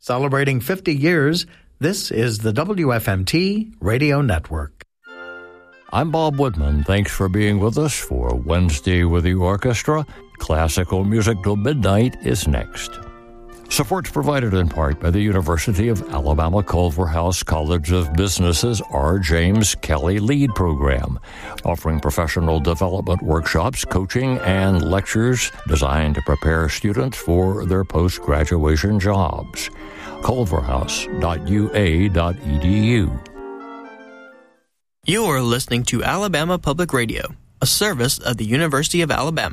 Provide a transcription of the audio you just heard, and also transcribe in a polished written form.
Celebrating 50 years, this is the WFMT Radio Network. I'm Bob Woodman. Thanks for being with us for Wednesday with the Orchestra. Classical music till midnight is next. Support's provided in part by the University of Alabama Culverhouse College of Business's R. James Kelly Lead Program, offering professional development workshops, coaching, and lectures designed to prepare students for their post-graduation jobs. culverhouse.ua.edu. You are listening to Alabama Public Radio, a service of the University of Alabama.